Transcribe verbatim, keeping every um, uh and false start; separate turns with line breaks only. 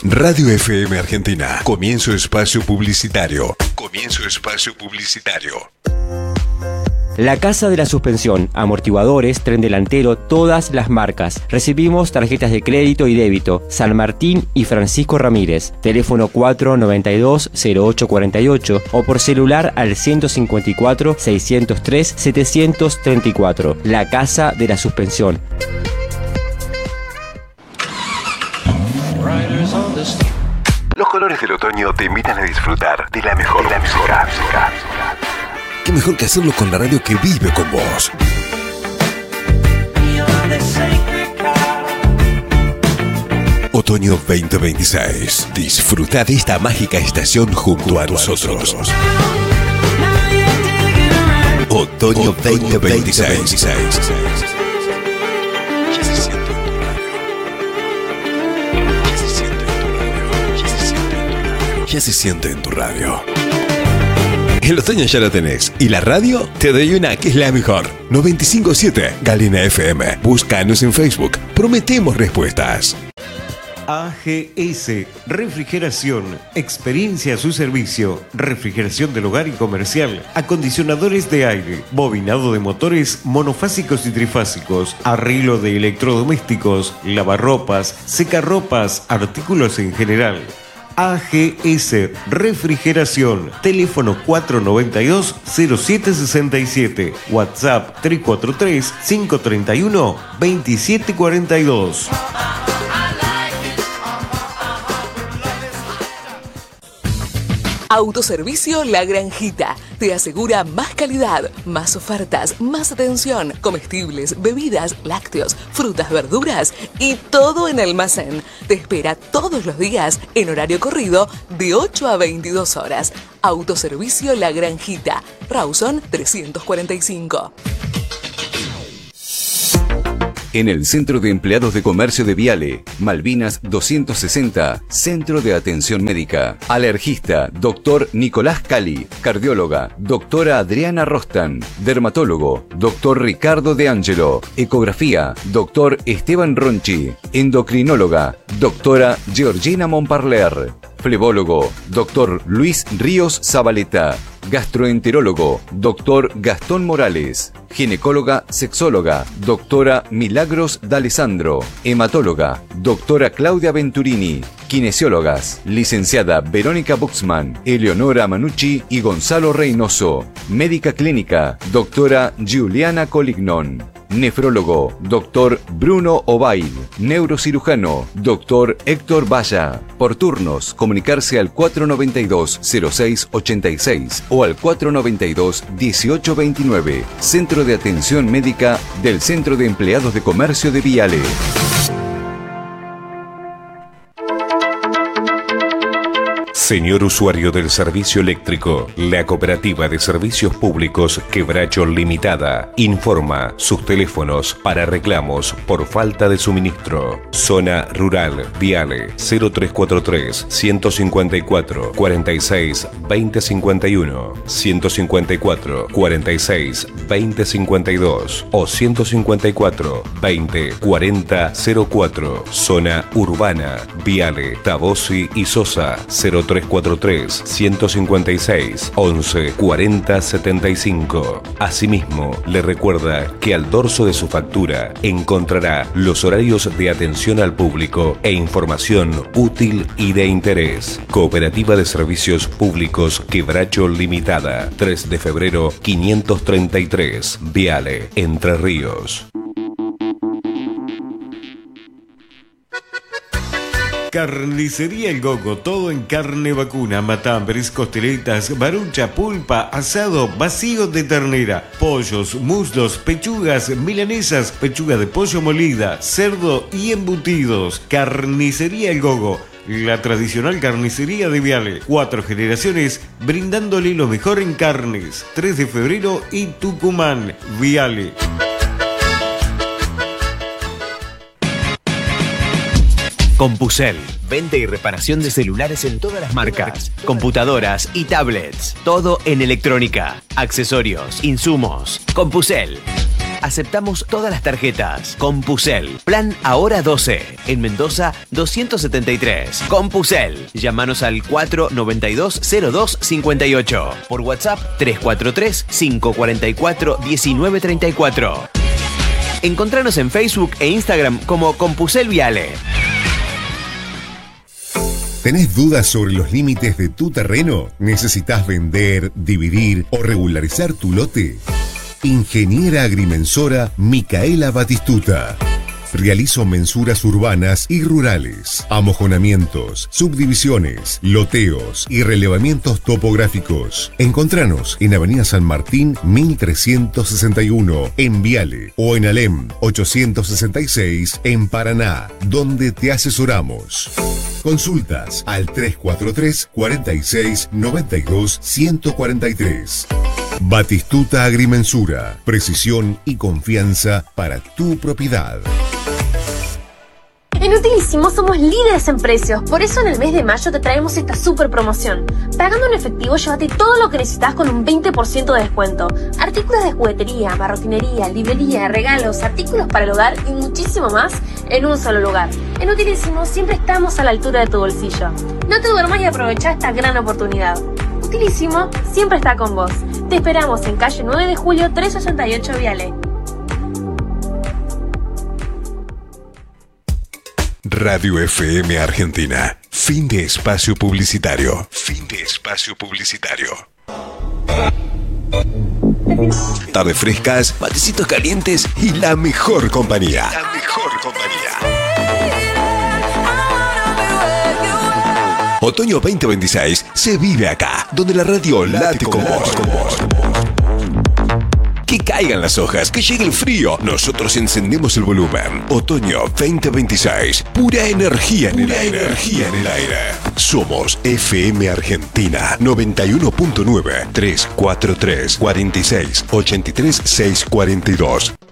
Radio F M Argentina. Comienzo espacio publicitario. Comienzo espacio publicitario.
La Casa de la Suspensión, amortiguadores, tren delantero, todas las marcas. Recibimos tarjetas de crédito y débito. San Martín y Francisco Ramírez. Teléfono cuatro nueve dos cero ocho cuatro ocho o por celular al ciento cincuenta y cuatro, seiscientos tres, setecientos treinta y cuatro. La Casa de la Suspensión.
Los colores del otoño te invitan a disfrutar de la mejor, de la mejor música. Qué mejor que hacerlo con la radio que vive con vos. Otoño veinte veintiséis. Disfruta de esta mágica estación junto a nosotros. Otoño veinte veintiséis. Ya se siente en tu radio. El otoño ya lo tenés. Y la radio te doy una que es la mejor. noventa y cinco punto siete Galena F M. Búscanos en Facebook. Prometemos respuestas.
A G S, refrigeración, experiencia a su servicio, refrigeración del hogar y comercial, acondicionadores de aire, bobinado de motores monofásicos y trifásicos, arreglo de electrodomésticos, lavarropas, secarropas, artículos en general. A G S Refrigeración. Teléfono cuatro nueve dos cero siete seis siete. WhatsApp tres cuatro tres, cinco tres uno, dos siete cuatro dos.
Autoservicio La Granjita. Te asegura más calidad, más ofertas, más atención, comestibles, bebidas, lácteos, frutas, verduras y todo en almacén. Te espera todos los días en horario corrido de ocho a veintidós horas. Autoservicio La Granjita. Rawson trescientos cuarenta y cinco.
En el Centro de Empleados de Comercio de Viale, Malvinas doscientos sesenta, Centro de Atención Médica. Alergista, doctor Nicolás Cali. Cardióloga, doctora Adriana Rostan. Dermatólogo, doctor Ricardo De Angelo. Ecografía, doctor Esteban Ronchi. Endocrinóloga, doctora Georgina Montparler. Flebólogo, doctor Luis Ríos Zabaleta. Gastroenterólogo, doctor Gastón Morales. Ginecóloga, sexóloga, doctora Milagros D'Alessandro. Hematóloga, doctora Claudia Venturini. Kinesiólogas, licenciada Verónica Buxman, Eleonora Manucci y Gonzalo Reynoso. Médica clínica, doctora Giuliana Colignon. Nefrólogo, doctor Bruno Obaid. Neurocirujano, doctor Héctor Valla. Por turnos, comunicarse al cuatro nueve dos cero seis ocho seis o al cuatro nueve dos dieciocho veintinueve. Centro de Atención Médica del Centro de Empleados de Comercio de Viale.
Señor usuario del servicio eléctrico, la Cooperativa de Servicios Públicos Quebracho Limitada informa sus teléfonos para reclamos por falta de suministro. Zona Rural, Viale, cero tres cuatro tres, ciento cincuenta y cuatro, cuarenta y seis, veinte cincuenta y uno, ciento cincuenta y cuatro, cuarenta y seis, veinte cincuenta y dos o ciento cincuenta y cuatro, veinte, cuarenta cero cuatro. Zona Urbana, Viale, Tabosi y Sosa, cero tres cuatro tres, ciento cincuenta y seis, once, cuarenta, setenta y cinco. Asimismo, le recuerda que al dorso de su factura encontrará los horarios de atención al público e información útil y de interés. Cooperativa de Servicios Públicos Quebracho Limitada, tres de febrero quinientos treinta y tres, Viale, Entre Ríos.
Carnicería El Gogo, todo en carne vacuna, matambres, costeletas, barucha, pulpa, asado, vacío de ternera, pollos, muslos, pechugas, milanesas, pechuga de pollo molida, cerdo y embutidos. Carnicería El Gogo, la tradicional carnicería de Viale. Cuatro generaciones brindándole lo mejor en carnes. tres de febrero y Tucumán, Viale.
Compusel, venta y reparación de celulares en todas las marcas, computadoras y tablets, todo en electrónica, accesorios, insumos. Compusel. Aceptamos todas las tarjetas. Compusel. Plan Ahora doce. En Mendoza doscientos setenta y tres. Compusel. Llámanos al cuatro noventa y dos cero dos cincuenta y ocho. Por WhatsApp tres cuatro tres cinco cuatro cuatro uno nueve tres cuatro. Encontranos en Facebook e Instagram como Compusel Viale.
¿Tenés dudas sobre los límites de tu terreno? ¿Necesitas vender, dividir o regularizar tu lote? Ingeniera agrimensora Micaela Batistuta. Realizo mensuras urbanas y rurales, amojonamientos, subdivisiones, loteos y relevamientos topográficos. Encontranos en Avenida San Martín mil trescientos sesenta y uno en Viale o en Alem ochocientos sesenta y seis en Paraná, donde te asesoramos. Consultas al tres cuatro tres, cuarenta y seis, noventa y dos, ciento cuarenta y tres. Batistuta Agrimensura, precisión y confianza para tu propiedad.
En Utilísimo somos líderes en precios, por eso en el mes de mayo te traemos esta super promoción. Pagando en efectivo, llévate todo lo que necesitas con un veinte por ciento de descuento. Artículos de juguetería, marroquinería, librería, regalos, artículos para el hogar y muchísimo más en un solo lugar. En Utilísimo siempre estamos a la altura de tu bolsillo. No te duermas y aprovecha esta gran oportunidad. Utilísimo siempre está con vos. Te esperamos en calle nueve de julio trescientos ochenta y ocho Viale.
Radio F M Argentina. Fin de espacio publicitario. Fin de espacio publicitario. Tardes frescas, matecitos calientes y la mejor compañía. La mejor compañía. Otoño veinte veintiséis se vive acá, donde la radio late con vos. Con vos. Que caigan las hojas, que llegue el frío. Nosotros encendemos el volumen. Otoño veinte veintiséis. Pura energía en el aire. Energía en el aire. Somos F M Argentina noventa y uno punto nueve. tres cuatro tres, cuarenta y seis, ochenta y tres, seiscientos cuarenta y dos.